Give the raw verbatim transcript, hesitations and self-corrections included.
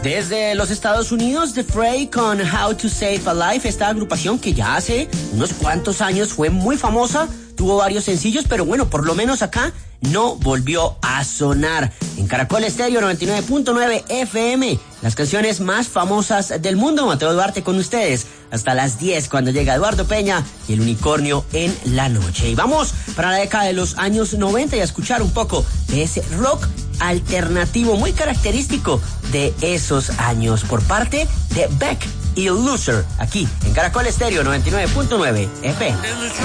Desde los Estados Unidos, The Fray con How to Save a Life, esta agrupación que ya hace unos cuantos años fue muy famosa, tuvo varios sencillos, pero bueno, por lo menos acá no volvió a sonar. En Caracol Estéreo noventa y nueve punto nueve F M, las canciones más famosas del mundo. Mateo Duarte con ustedes hasta las diez, cuando llega Eduardo Peña y el Unicornio en la noche. Y vamos para la década de los años noventa y a escuchar un poco de ese rock alternativo muy característico de esos años por parte de Beck y Loser, aquí en Caracol Estéreo noventa y nueve punto nueve F M.